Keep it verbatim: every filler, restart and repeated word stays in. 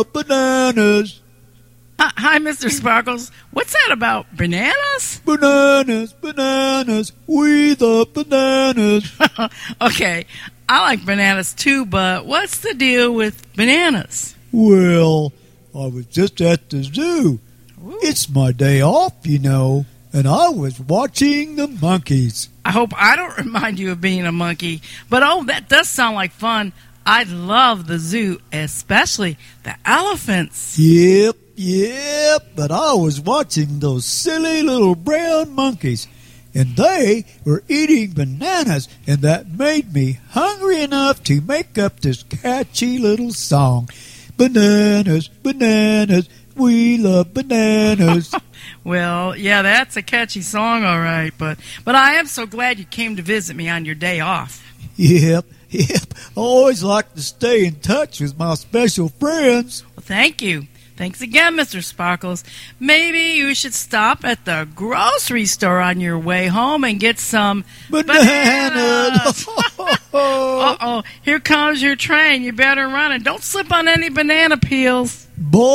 Bananas. Hi, hi, Mister Sparkles. What's that about? Bananas? Bananas, bananas, we the bananas. Okay, I like bananas too, but what's the deal with bananas? Well, I was just at the zoo. Ooh. It's my day off, you know, and I was watching the monkeys. I hope I don't remind you of being a monkey, but oh, that does sound like fun. I love the zoo, especially the elephants. Yep, yep, but I was watching those silly little brown monkeys, and they were eating bananas, and that made me hungry enough to make up this catchy little song. Bananas, bananas, we love bananas. Well, yeah, that's a catchy song, all right, but but I am so glad you came to visit me on your day off. Yep, yep, I always like to stay in touch with my special friends. Well, thank you. Thanks again, Mister Sparkles. Maybe you should stop at the grocery store on your way home and get some Bananas. bananas. Uh-oh, here comes your train. You better run and don't slip on any banana peels. Boy.